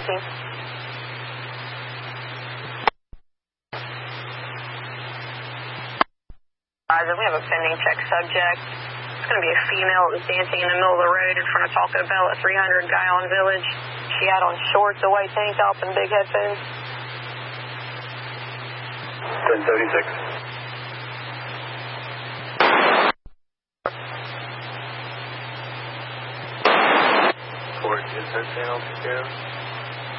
team. We have a pending check subject. It's going to be a female that was dancing in the middle of the road in front of Taco Bell at 300 Guyon Village. She had on shorts, a white tank top, and big headphones. 1076. Ford, is that channel 2?